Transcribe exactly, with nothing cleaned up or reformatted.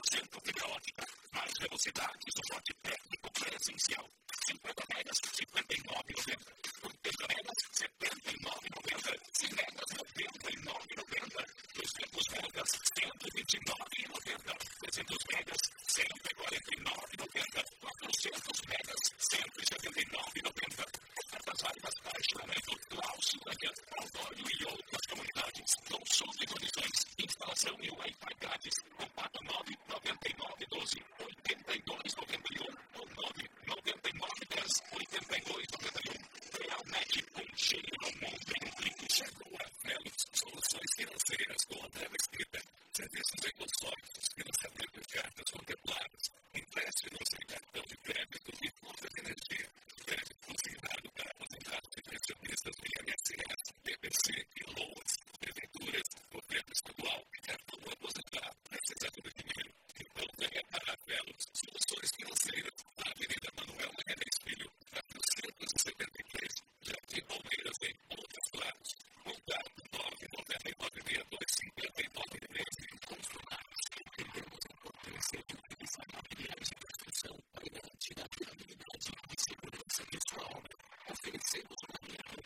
cento fibra ótica, mais velocidade e suporte técnico presencial. cinquenta megas, cinquenta e nove reais e noventa centavos. oitenta megas, setenta e nove reais e noventa centavos. cem megas, noventa e nove reais e noventa centavos. duzentos megas, cento e vinte e nove reais e noventa centavos. trezentos megas, cento e quarenta e nove reais e noventa centavos. quatrocentos megas, cento e setenta e nove reais e noventa centavos. Ofertas válidas para estacionamento, Lausilândia, Aldório e outras comunidades. Não são de condições. Instalação e Wi-Fi grátis. Contato nove nove nove um dois oito dois nove um ou nove nove nove um zero oito dois nove um. Realmente um cheiro no mundo em clique. Chegou a Velos Soluções Financeiras com André Mesquita. Serviços em consórcios, financiamento de cartas contempladas, empréstimos em cartão de crédito e conta de energia. Crédito consignado para aposentados e pensionistas do I N S S, P P C e LOAS, prefeituras, governo estadual e cartão aposentado. Precisando de dinheiro? Então venha para a Velos Soluções Financeiras, na Avenida Manuel Magalhães Filho, quatrocentos e setenta e três, Jardim Palmeiras, em Montes Claros. Contato nove nove nove seis dois cinco nove três. Funcionários, entendemos a importância de utilizar materiais de construção para garantir a